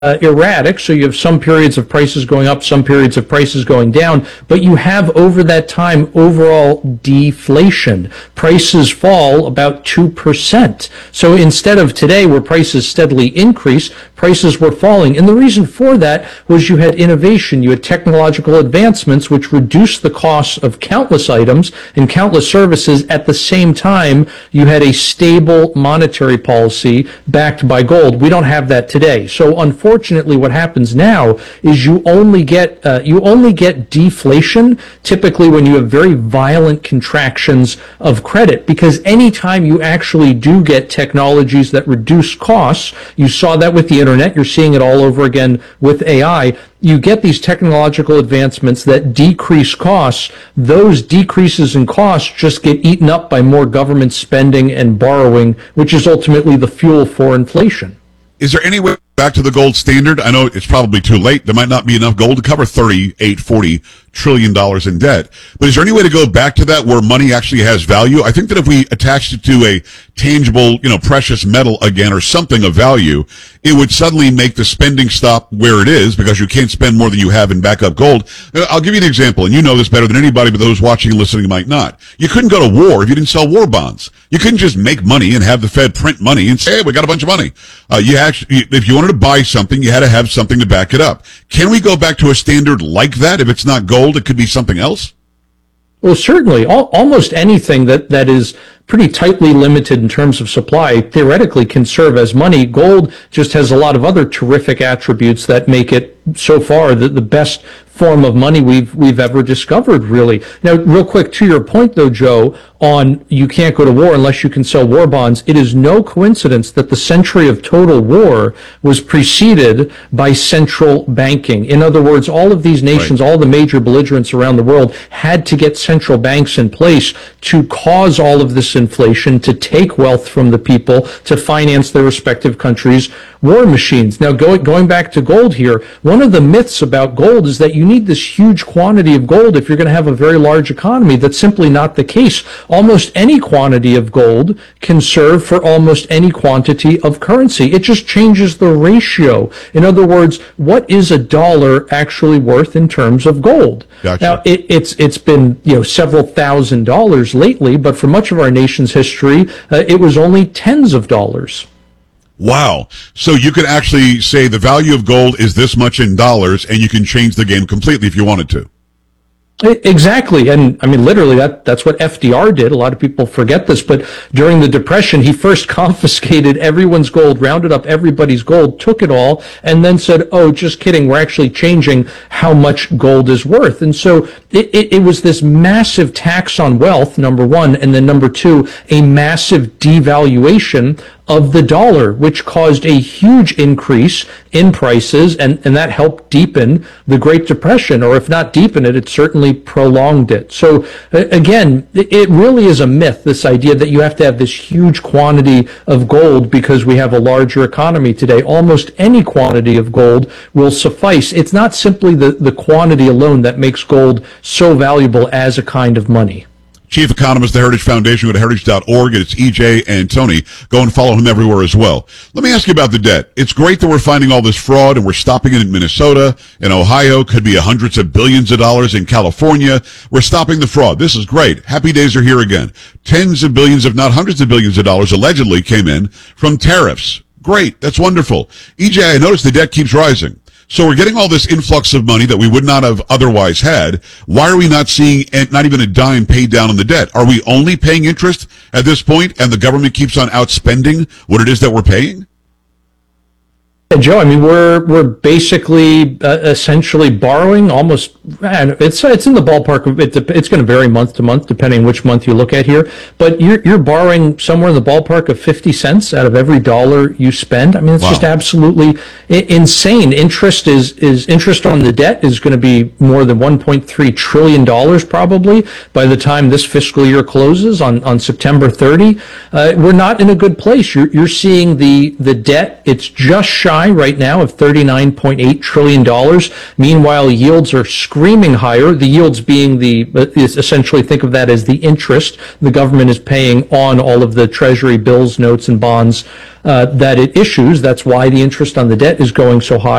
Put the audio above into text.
erratic, so you have some periods of prices going up, some periods of prices going down, but you have over that time overall deflation. Prices fall about 2%. So instead of today where prices steadily increase, prices were falling. And the reason for that was you had innovation, you had technological advancements which reduced the costs of countless items and countless services. At the same time, you had a stable monetary policy backed by gold. We don't have that today. So unfortunately, what happens now is you only get deflation typically when you have very violent contractions of credit, because anytime you actually do get technologies that reduce costs, you saw that with the internet, you're seeing it all over again with AI, you get these technological advancements that decrease costs. Those decreases in costs just get eaten up by more government spending and borrowing, which is ultimately the fuel for inflation. Is there any way back to the gold standard? I know it's probably too late. There might not be enough gold to cover $40 trillion in debt. But is there any way to go back to that where money actually has value? I think that if we attached it to a tangible, precious metal again or something of value, it would suddenly make the spending stop where it is because you can't spend more than you have in backup gold. I'll give you an example, and you know this better than anybody, but those watching and listening might not. You couldn't go to war if you didn't sell war bonds. You couldn't just make money and have the Fed print money and say, hey, we got a bunch of money. If you wanted to buy something, you had to have something to back it up. Can we go back to a standard like that? If it's not gold, it could be something else? Well, certainly. Almost anything that is pretty tightly limited in terms of supply theoretically can serve as money. Gold just has a lot of other terrific attributes that make it so far the best form of money we've ever discovered, really. Now, real quick, to your point, though, Joe, on you can't go to war unless you can sell war bonds, it is no coincidence that the century of total war was preceded by central banking. In other words, all of these nations, all the major belligerents around the world had to get central banks in place to cause all of this inflation, to take wealth from the people, to finance their respective countries' war machines. Now, going back to gold here, one of the myths about gold is that you need this huge quantity of gold if you're going to have a very large economy. That's simply not the case. Almost any quantity of gold can serve for almost any quantity of currency. It just changes the ratio. In other words, what is a dollar actually worth in terms of gold? Gotcha. Now, it's been several $1,000s lately, but for much of our nation's history, it was only tens of dollars. Wow. So you could actually say the value of gold is this much in dollars, and you can change the game completely if you wanted to. Exactly. And I mean, literally, that's what FDR did. A lot of people forget this, but during the Depression, he first confiscated everyone's gold, rounded up everybody's gold, took it all, and then said, oh, just kidding, we're actually changing how much gold is worth. And so it was this massive tax on wealth, number one, and then number two, a massive devaluation of the dollar, which caused a huge increase in prices, and that helped deepen the Great Depression, or if not deepen it, it certainly prolonged it. So again, it really is a myth, this idea that you have to have this huge quantity of gold because we have a larger economy today. Almost any quantity of gold will suffice. It's not simply the quantity alone that makes gold so valuable as a kind of money. Chief economist, the Heritage Foundation, go to heritage.org, and it's EJ and Tony. Go and follow him everywhere as well. Let me ask you about the debt. It's great that we're finding all this fraud, and we're stopping it in Minnesota, in Ohio, could be hundreds of billions of dollars in California. We're stopping the fraud. This is great. Happy days are here again. Tens of billions, if not hundreds of billions of dollars allegedly came in from tariffs. Great. That's wonderful. EJ, I noticed the debt keeps rising. So we're getting all this influx of money that we would not have otherwise had. Why are we not seeing not even a dime paid down on the debt? Are we only paying interest at this point, and the government keeps on outspending what it is that we're paying? Joe, I mean, we're basically essentially borrowing almost. It's in the ballpark of it. It's going to vary month to month depending which month you look at here. But you're borrowing somewhere in the ballpark of 50 cents out of every dollar you spend. I mean, it's just absolutely insane. Interest interest on the debt is going to be more than $1.3 trillion probably by the time this fiscal year closes on September 30. We're not in a good place. You're seeing the debt. It's just shy high right now of $39.8 trillion. Meanwhile, yields are screaming higher. The yields being essentially think of that as the interest the government is paying on all of the Treasury bills, notes, and bonds that it issues. That's why the interest on the debt is going so high.